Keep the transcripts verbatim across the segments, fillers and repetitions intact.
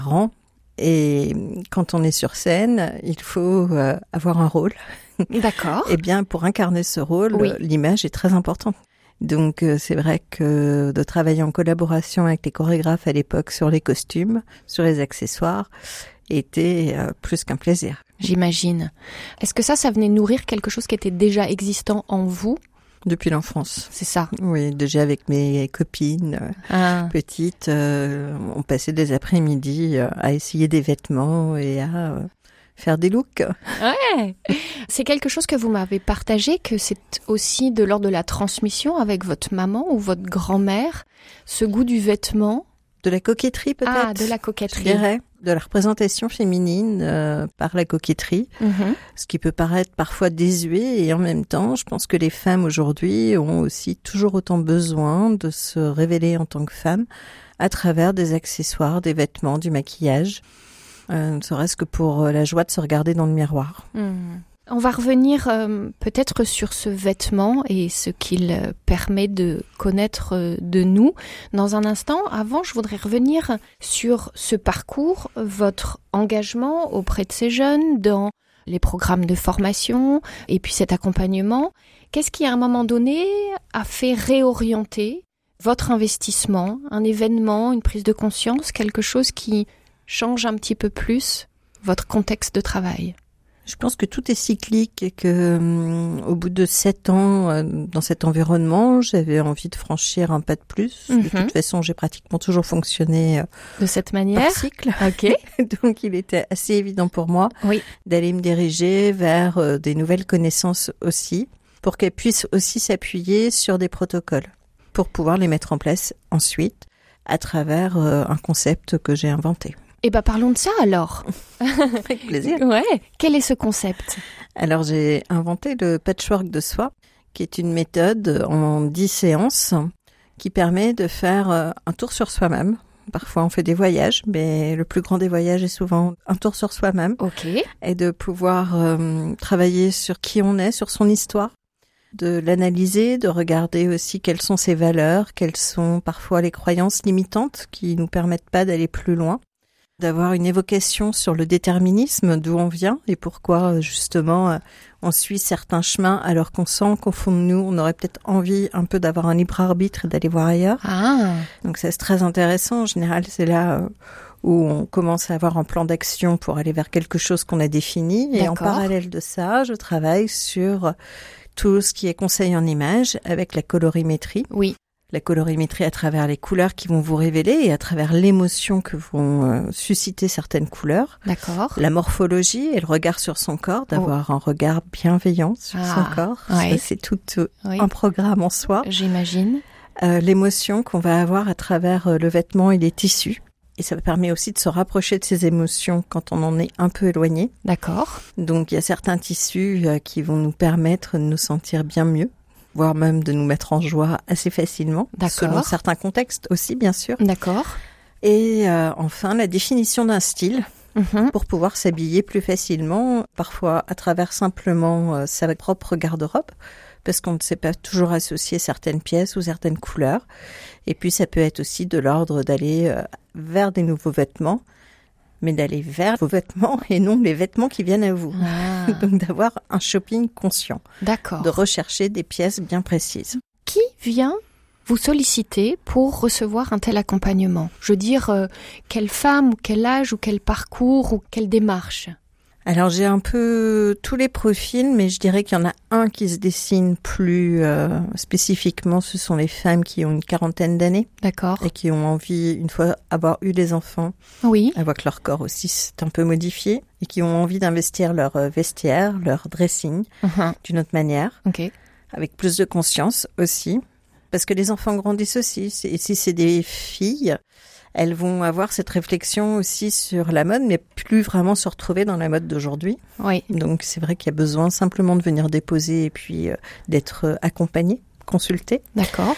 rang. Et quand on est sur scène, il faut euh, avoir un rôle. D'accord. Et bien, pour incarner ce rôle, oui. l'image est très importante. Donc, euh, c'est vrai que de travailler en collaboration avec les chorégraphes à l'époque sur les costumes, sur les accessoires, était euh, plus qu'un plaisir. J'imagine. Est-ce que ça, ça venait nourrir quelque chose qui était déjà existant en vous ? Depuis l'enfance. C'est ça. Oui, déjà avec mes copines ah. petites, euh, on passait des après-midi à essayer des vêtements et à euh, faire des looks. Ouais. C'est quelque chose que vous m'avez partagé, que c'est aussi de l'ordre de la transmission avec votre maman ou votre grand-mère, ce goût du vêtement. De la coquetterie peut-être. Ah, de la coquetterie. Je dirais, de la représentation féminine euh, par la coquetterie, mm-hmm. ce qui peut paraître parfois désuet et en même temps, je pense que les femmes aujourd'hui ont aussi toujours autant besoin de se révéler en tant que femmes à travers des accessoires, des vêtements, du maquillage, euh, ne serait-ce que pour la joie de se regarder dans le miroir. Mm. On va revenir euh, peut-être sur ce vêtement et ce qu'il euh, permet de connaître euh, de nous dans un instant. Avant, je voudrais revenir sur ce parcours, votre engagement auprès de ces jeunes dans les programmes de formation et puis cet accompagnement. Qu'est-ce qui, à un moment donné, a fait réorienter votre investissement, un événement, une prise de conscience, quelque chose qui change un petit peu plus votre contexte de travail ? Je pense que tout est cyclique et que, euh, au bout de sept ans euh, dans cet environnement, j'avais envie de franchir un pas de plus. Mm-hmm. De toute façon, j'ai pratiquement toujours fonctionné euh, de cette manière. Par cycle. Ok. Donc, il était assez évident pour moi oui. d'aller me diriger vers euh, des nouvelles connaissances aussi, pour qu'elles puissent aussi s'appuyer sur des protocoles, pour pouvoir les mettre en place ensuite à travers euh, un concept que j'ai inventé. Eh ben, parlons de ça, alors. Avec plaisir. Ouais. Quel est ce concept ? Alors, j'ai inventé le patchwork de soie, qui est une méthode en dix séances qui permet de faire un tour sur soi-même. Parfois, on fait des voyages, mais le plus grand des voyages est souvent un tour sur soi-même. Ok. Et de pouvoir euh, travailler sur qui on est, sur son histoire, de l'analyser, de regarder aussi quelles sont ses valeurs, quelles sont parfois les croyances limitantes qui nous permettent pas d'aller plus loin. D'avoir une évocation sur le déterminisme, d'où on vient et pourquoi justement on suit certains chemins alors qu'on sent qu'au fond de nous, on aurait peut-être envie un peu d'avoir un libre arbitre et d'aller voir ailleurs. Ah. Donc ça, c'est très intéressant. En général, c'est là où on commence à avoir un plan d'action pour aller vers quelque chose qu'on a défini. Et D'accord. En parallèle de ça, je travaille sur tout ce qui est conseil en images avec la colorimétrie. Oui. La colorimétrie à travers les couleurs qui vont vous révéler et à travers l'émotion que vont euh, susciter certaines couleurs. D'accord. La morphologie et le regard sur son corps, d'avoir oh. un regard bienveillant sur ah, son corps. Ouais. Ça, c'est tout euh, oui. un programme en soi. J'imagine. Euh, l'émotion qu'on va avoir à travers euh, le vêtement et les tissus. Et ça permet aussi de se rapprocher de ces émotions quand on en est un peu éloigné. D'accord. Donc, il y a certains tissus euh, qui vont nous permettre de nous sentir bien mieux, voire même de nous mettre en joie assez facilement, D'accord. selon certains contextes aussi, bien sûr. D'accord. Et euh, enfin, la définition d'un style, mm-hmm. pour pouvoir s'habiller plus facilement, parfois à travers simplement euh, sa propre garde-robe, parce qu'on ne sait pas toujours associer certaines pièces ou certaines couleurs. Et puis, ça peut être aussi de l'ordre d'aller euh, vers des nouveaux vêtements, mais d'aller vers vos vêtements et non les vêtements qui viennent à vous. Ah. Donc d'avoir un shopping conscient. D'accord. De rechercher des pièces bien précises. Qui vient vous solliciter pour recevoir un tel accompagnement ? Je veux dire, euh, quelle femme, ou quel âge, ou quel parcours, ou quelle démarche ? Alors j'ai un peu tous les profils, mais je dirais qu'il y en a un qui se dessine plus euh, spécifiquement. Ce sont les femmes qui ont une quarantaine d'années. D'accord. Et qui ont envie, une fois avoir eu des enfants, oui. avoir que leur corps aussi s'est un peu modifié, et qui ont envie d'investir leur vestiaire, leur dressing, uh-huh. d'une autre manière, okay. avec plus de conscience aussi. Parce que les enfants grandissent aussi. Et si c'est des filles, elles vont avoir cette réflexion aussi sur la mode, mais plus vraiment se retrouver dans la mode d'aujourd'hui. Oui. Donc, c'est vrai qu'il y a besoin simplement de venir déposer et puis euh, d'être euh, accompagné, consulté. D'accord.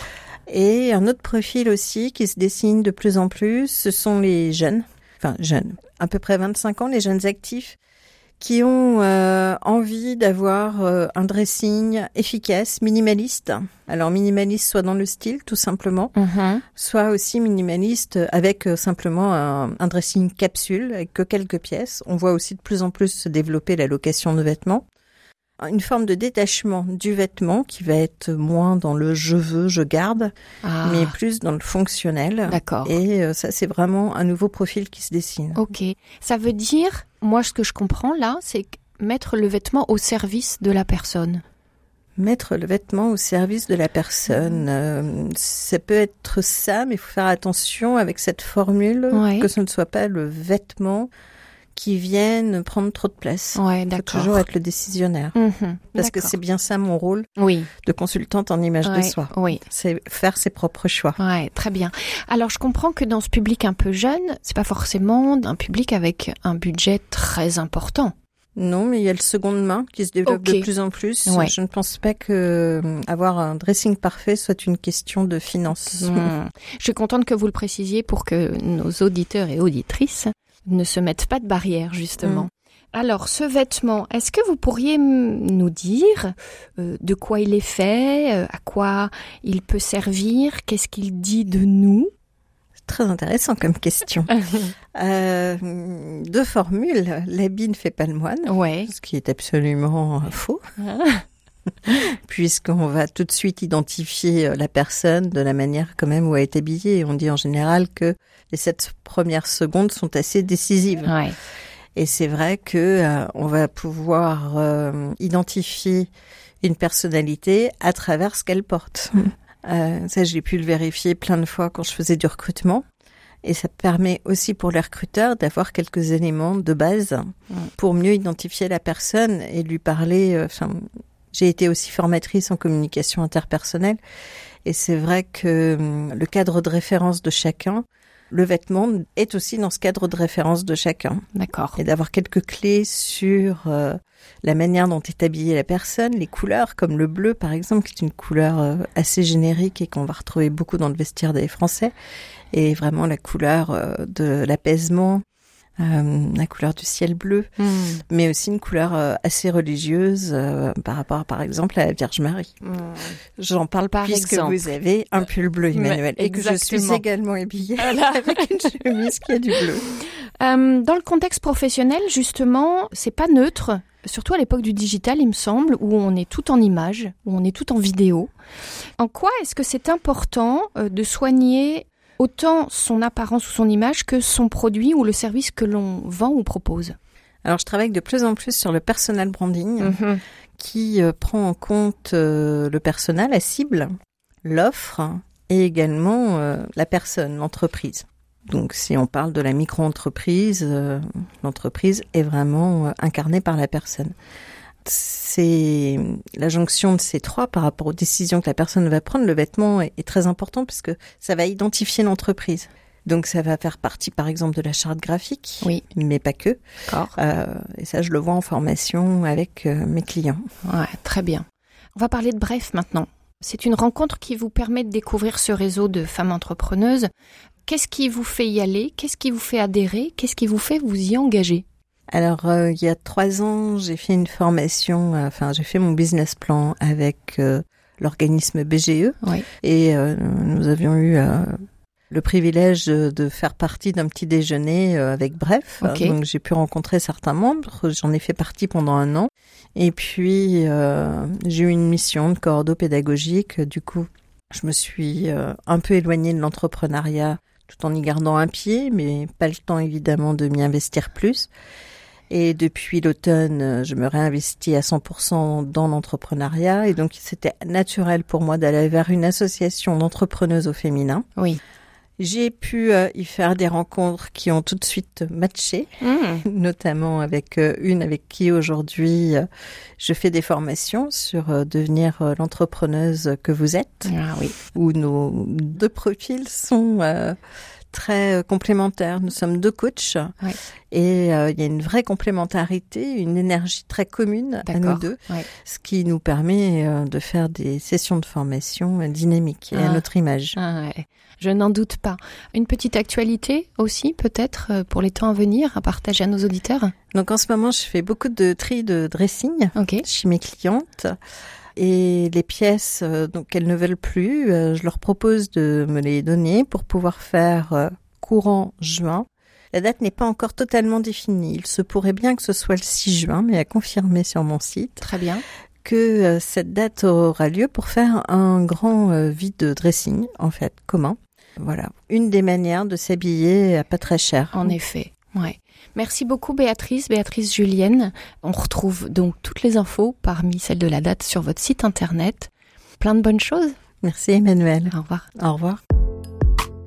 Et un autre profil aussi qui se dessine de plus en plus, ce sont les jeunes, enfin jeunes, à peu près vingt-cinq ans, les jeunes actifs, qui ont euh, envie d'avoir euh, un dressing efficace, minimaliste. Alors minimaliste soit dans le style tout simplement, mm-hmm. soit aussi minimaliste avec euh, simplement un, un dressing capsule avec que quelques pièces. On voit aussi de plus en plus se développer la location de vêtements. Une forme de détachement du vêtement qui va être moins dans le je veux, je garde, ah. mais plus dans le fonctionnel. D'accord. Et euh, ça, c'est vraiment un nouveau profil qui se dessine. Ok. Ça veut dire, moi, ce que je comprends là, c'est mettre le vêtement au service de la personne. Mettre le vêtement au service de la personne, euh, ça peut être ça, mais il faut faire attention avec cette formule, ouais. que ce ne soit pas le vêtement qui viennent prendre trop de place. Ouais, d'accord. Il faut toujours être le décisionnaire. Mmh, parce d'accord. que c'est bien ça mon rôle oui. de consultante en image ouais, de soi. Oui. C'est faire ses propres choix. Ouais, très bien. Alors, je comprends que dans ce public un peu jeune, c'est pas forcément un public avec un budget très important. Non, mais il y a le seconde main qui se développe okay. de plus en plus. Ouais. Je ne pense pas que avoir un dressing parfait soit une question de finances. Mmh. Je suis contente que vous le précisiez pour que nos auditeurs et auditrices ne se mettent pas de barrière, justement. Mmh. Alors, ce vêtement, est-ce que vous pourriez nous dire euh, de quoi il est fait, euh, à quoi il peut servir, qu'est-ce qu'il dit de nous ? C'est très intéressant comme question. euh, deux formules. L'habit ne fait pas le moine, ouais. ce qui est absolument faux. Puisqu'on va tout de suite identifier la personne de la manière quand même où elle est habillée. On dit en général que les sept premières secondes sont assez décisives. Ouais. Et c'est vrai que euh, on va pouvoir euh, identifier une personnalité à travers ce qu'elle porte. Mmh. Euh, ça, j'ai pu le vérifier plein de fois quand je faisais du recrutement. Et ça permet aussi pour les recruteurs d'avoir quelques éléments de base mmh. pour mieux identifier la personne et lui parler... Enfin, euh, j'ai été aussi formatrice en communication interpersonnelle. Et c'est vrai que euh, le cadre de référence de chacun... Le vêtement est aussi dans ce cadre de référence de chacun. D'accord. Et d'avoir quelques clés sur euh, la manière dont est habillée la personne, les couleurs, comme le bleu par exemple, qui est une couleur euh, assez générique et qu'on va retrouver beaucoup dans le vestiaire des Français. Et vraiment la couleur euh, de l'apaisement, euh, la couleur du ciel bleu, mmh. mais aussi une couleur euh, assez religieuse euh, par rapport par exemple à la Vierge Marie. Mmh. J'en parle par puisque exemple. Vous avez un pull bleu, Emmanuel, et que je suis également habillée voilà. avec une chemise qui a du bleu. Euh, dans le contexte professionnel, justement, c'est pas neutre, surtout à l'époque du digital, il me semble, où on est tout en images, où on est tout en vidéo. En quoi est-ce que c'est important euh, de soigner autant son apparence ou son image que son produit ou le service que l'on vend ou propose? Alors, je travaille de plus en plus sur le personal branding mm-hmm. qui euh, prend en compte euh, le persona, la cible, l'offre et également euh, la personne, l'entreprise. Donc, si on parle de la micro-entreprise, euh, l'entreprise est vraiment euh, incarnée par la personne. C'est la jonction de ces trois par rapport aux décisions que la personne va prendre. Le vêtement est, est très important parce que ça va identifier l'entreprise. Donc, ça va faire partie, par exemple, de la charte graphique, oui. mais pas que. D'accord. Euh, et ça, je le vois en formation avec euh, mes clients. Ouais, très bien. On va parler de Bref maintenant. C'est une rencontre qui vous permet de découvrir ce réseau de femmes entrepreneuses. Qu'est-ce qui vous fait y aller? Qu'est-ce qui vous fait adhérer? Qu'est-ce qui vous fait vous y engager? Alors, euh, il y a trois ans, j'ai fait une formation, euh, enfin, j'ai fait mon business plan avec euh, l'organisme B G E. Oui. Et euh, nous avions eu euh, le privilège de, de faire partie d'un petit déjeuner euh, avec Bref. Okay. Donc, j'ai pu rencontrer certains membres. J'en ai fait partie pendant un an. Et puis, euh, j'ai eu une mission de cordeau pédagogique. Du coup, je me suis euh, un peu éloignée de l'entrepreneuriat tout en y gardant un pied, mais pas le temps évidemment de m'y investir plus. Et depuis l'automne, je me réinvestis à cent pour cent dans l'entrepreneuriat. Et donc, c'était naturel pour moi d'aller vers une association d'entrepreneuses au féminin. Oui. J'ai pu euh, y faire des rencontres qui ont tout de suite matché, mmh. notamment avec euh, une avec qui aujourd'hui euh, je fais des formations sur euh, devenir euh, l'entrepreneuse que vous êtes. Ah oui. Où nos deux profils sont... Euh, très euh, complémentaires. Nous sommes deux coachs ouais. et euh, il y a une vraie complémentarité, une énergie très commune D'accord. à nous deux, ouais. ce qui nous permet euh, de faire des sessions de formation euh, dynamiques et Ah. à notre image. Ah ouais. Je n'en doute pas. Une petite actualité aussi, peut-être, euh, pour les temps à venir, à partager à nos auditeurs. Donc en ce moment, je fais beaucoup de tri de dressing Ok. chez mes clientes. Et les pièces euh, donc qu'elles ne veulent plus, euh, je leur propose de me les donner pour pouvoir faire euh, courant juin. La date n'est pas encore totalement définie. Il se pourrait bien que ce soit le six juin, mais à confirmer sur mon site. Très bien. Que euh, cette date aura lieu pour faire un grand euh, vide dressing, en fait, commun. Voilà, une des manières de s'habiller à pas très cher. En effet, ouais. Merci beaucoup Béatrice, Béatrice Julienne. On retrouve donc toutes les infos parmi celles de la date sur votre site internet. Plein de bonnes choses. Merci Emmanuel. Au revoir. Au revoir.